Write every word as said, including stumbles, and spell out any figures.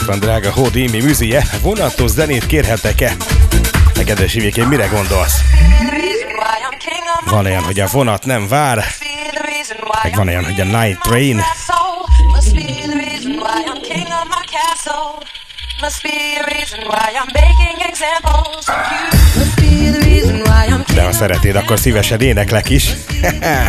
Itt van drága Hódi, mi műzie. Vonatos zenét kérhetek-e? Te kedves Ivékén, mire gondolsz? Van olyan, hogy a vonat nem vár, meg van olyan, hogy a Night Train. De ha szeretnéd, akkor szívesen éneklek is.